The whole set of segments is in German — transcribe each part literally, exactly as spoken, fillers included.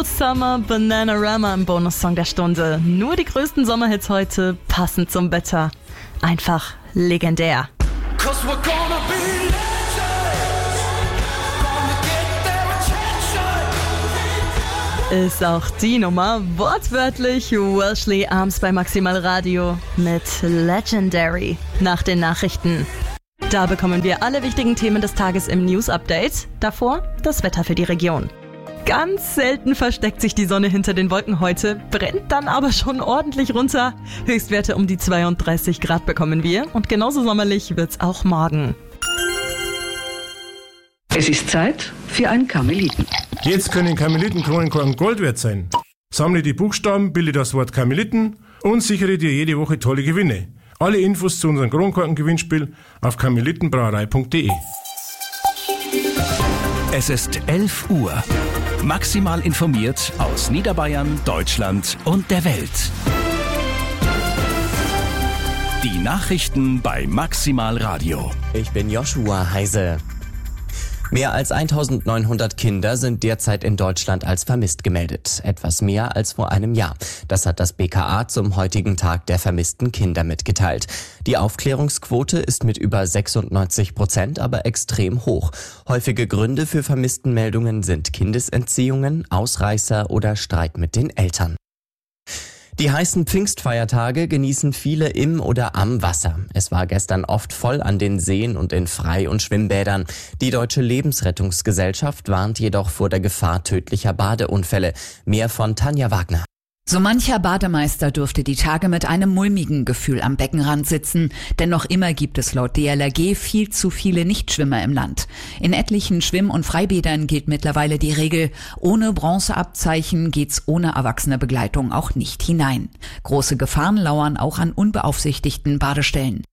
Summer Bananarama im Bonussong der Stunde. Nur die größten Sommerhits heute, passend zum Wetter. Einfach legendär. Ist auch die Nummer wortwörtlich Welshly Arms bei Maximal Radio mit Legendary nach den Nachrichten. Da bekommen wir alle wichtigen Themen des Tages im News-Update. Davor das Wetter für die Region. Ganz selten versteckt sich die Sonne hinter den Wolken heute, brennt dann aber schon ordentlich runter. Höchstwerte um die zweiunddreißig Grad bekommen wir und genauso sommerlich wird's auch morgen. Es ist Zeit für einen Karmeliten. Jetzt können Karmelitenkronenkorken Gold wert sein. Sammle die Buchstaben, bilde das Wort Karmeliten und sichere dir jede Woche tolle Gewinne. Alle Infos zu unserem Kronkorken-Gewinnspiel auf karmelitenbrauerei punkt de. Es ist elf Uhr. Maximal informiert aus Niederbayern, Deutschland und der Welt. Die Nachrichten bei Maximal Radio. Ich bin Joshua Heise. Mehr als eintausendneunhundert Kinder sind derzeit in Deutschland als vermisst gemeldet. Etwas mehr als vor einem Jahr. Das hat das B K A zum heutigen Tag der vermissten Kinder mitgeteilt. Die Aufklärungsquote ist mit über sechsundneunzig Prozent aber extrem hoch. Häufige Gründe für Vermisstenmeldungen sind Kindesentziehungen, Ausreißer oder Streit mit den Eltern. Die heißen Pfingstfeiertage genießen viele im oder am Wasser. Es war gestern oft voll an den Seen und in Frei- und Schwimmbädern. Die Deutsche Lebensrettungsgesellschaft warnt jedoch vor der Gefahr tödlicher Badeunfälle. Mehr von Tanja Wagner. So mancher Bademeister dürfte die Tage mit einem mulmigen Gefühl am Beckenrand sitzen, denn noch immer gibt es laut D L R G viel zu viele Nichtschwimmer im Land. In etlichen Schwimm- und Freibädern gilt mittlerweile die Regel, ohne Bronzeabzeichen geht's ohne erwachsene Begleitung auch nicht hinein. Große Gefahren lauern auch an unbeaufsichtigten Badestellen.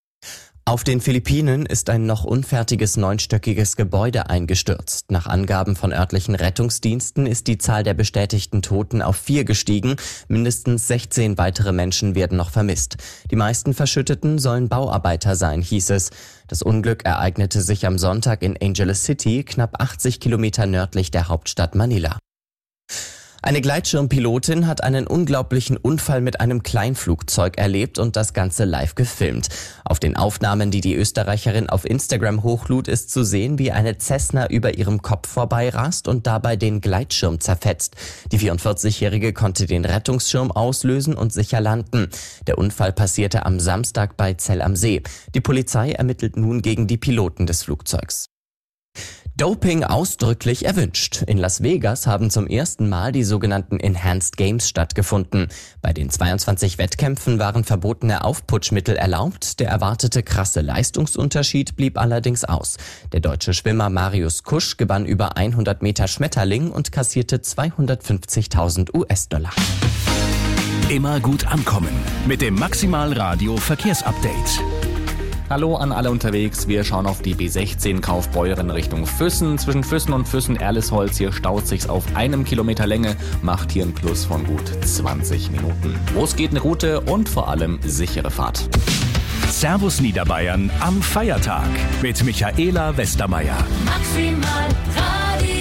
Auf den Philippinen ist ein noch unfertiges neunstöckiges Gebäude eingestürzt. Nach Angaben von örtlichen Rettungsdiensten ist die Zahl der bestätigten Toten auf vier gestiegen. Mindestens sechzehn weitere Menschen werden noch vermisst. Die meisten Verschütteten sollen Bauarbeiter sein, hieß es. Das Unglück ereignete sich am Sonntag in Angeles City, knapp achtzig Kilometer nördlich der Hauptstadt Manila. Eine Gleitschirmpilotin hat einen unglaublichen Unfall mit einem Kleinflugzeug erlebt und das Ganze live gefilmt. Auf den Aufnahmen, die die Österreicherin auf Instagram hochlud, ist zu sehen, wie eine Cessna über ihrem Kopf vorbeirast und dabei den Gleitschirm zerfetzt. Die vierundvierzigjährige konnte den Rettungsschirm auslösen und sicher landen. Der Unfall passierte am Samstag bei Zell am See. Die Polizei ermittelt nun gegen die Piloten des Flugzeugs. Doping ausdrücklich erwünscht. In Las Vegas haben zum ersten Mal die sogenannten Enhanced Games stattgefunden. Bei den zweiundzwanzig Wettkämpfen waren verbotene Aufputschmittel erlaubt. Der erwartete krasse Leistungsunterschied blieb allerdings aus. Der deutsche Schwimmer Marius Kusch gewann über hundert Meter Schmetterling und kassierte zweihundertfünfzigtausend U S-Dollar. Immer gut ankommen mit dem Maximal Radio Verkehrsupdate. Hallo an alle unterwegs, wir schauen auf die B sechzehn Kaufbeuren Richtung Füssen. Zwischen Füssen und Füssen-Erlisholz, hier staut sich's auf einem Kilometer Länge, macht hier ein Plus von gut zwanzig Minuten. Los geht eine Route und vor allem sichere Fahrt. Servus Niederbayern am Feiertag mit Michaela Westermeier. Maximal Radio.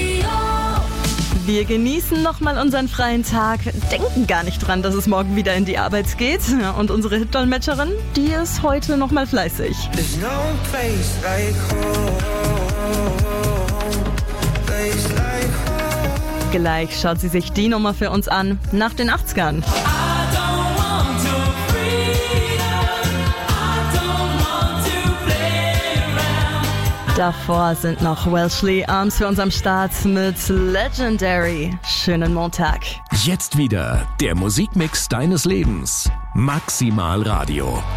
Wir genießen nochmal unseren freien Tag, denken gar nicht dran, dass es morgen wieder in die Arbeit geht. Und unsere Hitdolmetscherin, die ist heute nochmal fleißig. Gleich schaut sie sich die Nummer für uns an, nach den achtzigern. Davor sind noch Welshly Arms für uns am Start mit Legendary. Schönen Montag. Jetzt wieder der Musikmix deines Lebens. Maximal Radio.